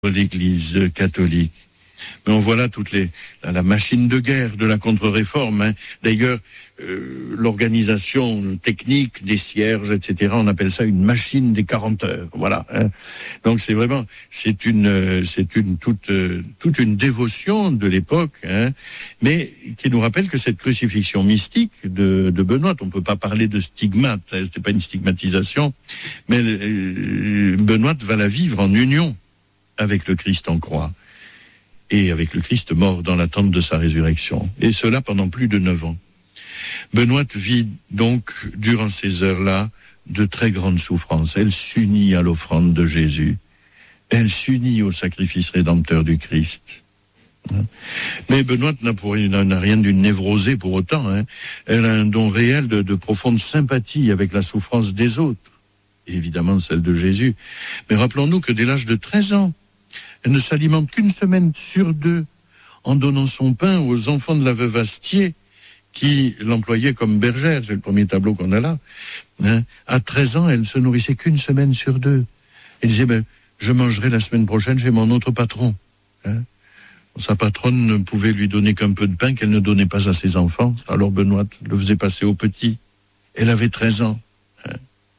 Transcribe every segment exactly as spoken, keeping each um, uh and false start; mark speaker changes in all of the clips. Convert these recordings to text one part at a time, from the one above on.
Speaker 1: l'Église catholique. Mais on voit là toute les, la, la machine de guerre de la contre-réforme. Hein. D'ailleurs, euh, l'organisation technique des cierges, et cetera, on appelle ça une machine des quarante heures. Voilà. Hein. Donc c'est vraiment, c'est une, c'est une toute, euh, toute une dévotion de l'époque, hein, mais qui nous rappelle que cette crucifixion mystique de, de Benoît, on peut pas parler de stigmate, hein, c'était pas une stigmatisation, mais euh, Benoît va la vivre en union avec le Christ en croix et avec le Christ mort dans l'attente de sa résurrection. Et cela pendant plus de neuf ans. Benoît vit donc, durant ces heures-là, de très grandes souffrances. Elle s'unit à l'offrande de Jésus. Elle s'unit au sacrifice rédempteur du Christ. Mais Benoît n'a, pour, n'a rien d'une névrosée pour autant. Hein. Elle a un don réel de, de profonde sympathie avec la souffrance des autres. Et évidemment celle de Jésus. Mais rappelons-nous que dès l'âge de treize ans, elle ne s'alimente qu'une semaine sur deux en donnant son pain aux enfants de la veuve Astier qui l'employait comme bergère. C'est le premier tableau qu'on a là. Hein. À treize ans, elle ne se nourrissait qu'une semaine sur deux. Elle disait, ben, je mangerai la semaine prochaine chez mon autre patron. Hein. Sa patronne ne pouvait lui donner qu'un peu de pain qu'elle ne donnait pas à ses enfants. Alors Benoît le faisait passer au petit. Elle avait treize ans. Hein.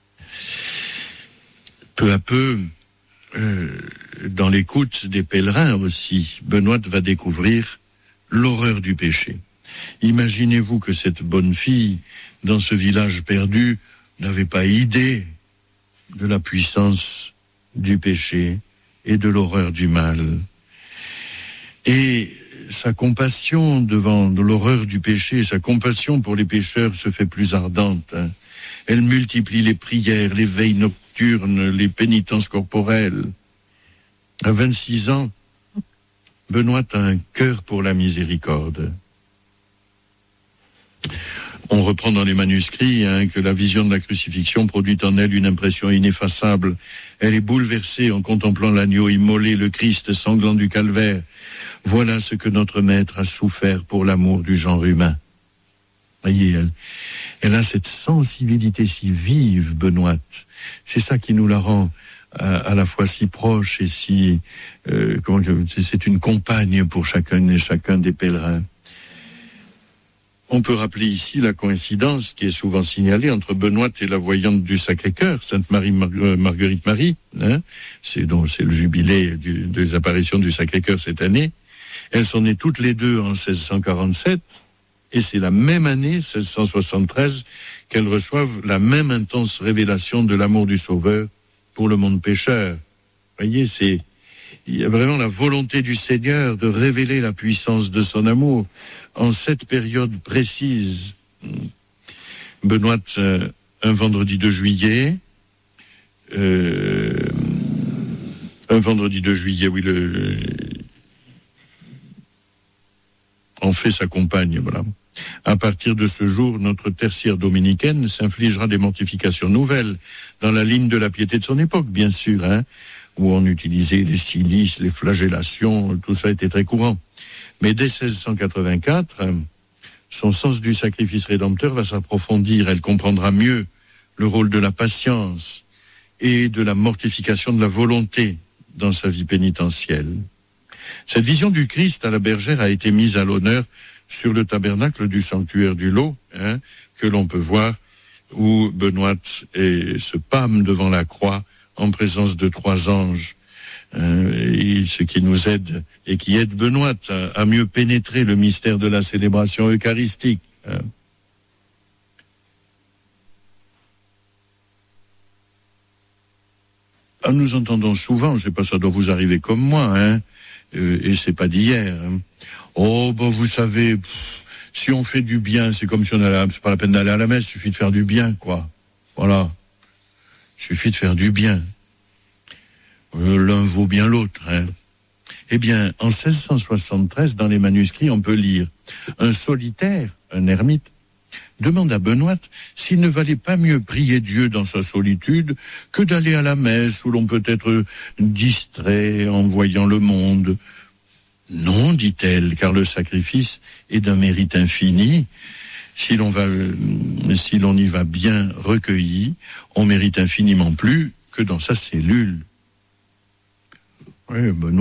Speaker 1: Peu à peu, euh, dans l'écoute des pèlerins aussi, Benoît va découvrir l'horreur du péché. Imaginez-vous que cette bonne fille, dans ce village perdu, n'avait pas idée de la puissance du péché et de l'horreur du mal. Et sa compassion devant l'horreur du péché, sa compassion pour les pécheurs se fait plus ardente. Hein. Elle multiplie les prières, les veilles nocturnes, les pénitences corporelles. À vingt-six ans, Benoît a un cœur pour la miséricorde. On reprend dans les manuscrits hein, que la vision de la crucifixion produit en elle une impression ineffaçable. Elle est bouleversée en contemplant l'agneau immolé, le Christ sanglant du calvaire. Voilà ce que notre Maître a souffert pour l'amour du genre humain. Voyez, elle, elle a cette sensibilité si vive, Benoît. C'est ça qui nous la rend à, à la fois si proche et si... Euh, comment, c'est une compagne pour chacun et chacun des pèlerins. On peut rappeler ici la coïncidence qui est souvent signalée entre Benoît et la voyante du Sacré-Cœur, Sainte Marie Mar- Marguerite Marie. Hein, c'est donc c'est le jubilé du, des apparitions du Sacré-Cœur cette année. Elles sont nées toutes les deux en seize cent quarante-sept. Et c'est la même année, seize cent soixante-treize, qu'elles reçoivent la même intense révélation de l'amour du Sauveur pour le monde pécheur. Vous voyez, c'est, il y a vraiment la volonté du Seigneur de révéler la puissance de son amour en cette période précise. Benoît, euh, un vendredi de juillet, euh, un vendredi de juillet, oui, le, en fait sa compagne, voilà. À partir de ce jour, notre tertiaire dominicaine s'infligera des mortifications nouvelles, dans la ligne de la piété de son époque, bien sûr, hein, où on utilisait les cilices, les flagellations, tout ça était très courant. Mais dès seize cent quatre-vingt-quatre, son sens du sacrifice rédempteur va s'approfondir. Elle comprendra mieux le rôle de la patience et de la mortification de la volonté dans sa vie pénitentielle. Cette vision du Christ à la bergère a été mise à l'honneur sur le tabernacle du sanctuaire du Lot, hein, que l'on peut voir, où Benoît est, se pâme devant la croix en présence de trois anges. Hein, et ce qui nous aide et qui aide Benoît à, à mieux pénétrer le mystère de la célébration eucharistique. Hein. Ah, nous entendons souvent, je sais pas, ça doit vous arriver comme moi, hein, euh, et c'est pas d'hier. Hein. Oh, ben vous savez, pff, si on fait du bien, c'est comme si on allait, c'est pas la peine d'aller à la messe, il suffit de faire du bien, quoi. Voilà, il suffit de faire du bien. Euh, l'un vaut bien l'autre, hein. Eh bien, en seize cent soixante-treize, dans les manuscrits, on peut lire un solitaire, un ermite, demande à Benoît s'il ne valait pas mieux prier Dieu dans sa solitude que d'aller à la messe où l'on peut être distrait en voyant le monde. Non, dit-elle, car le sacrifice est d'un mérite infini. Si l'on va, si l'on y va bien recueilli, on mérite infiniment plus que dans sa cellule. Oui, ben,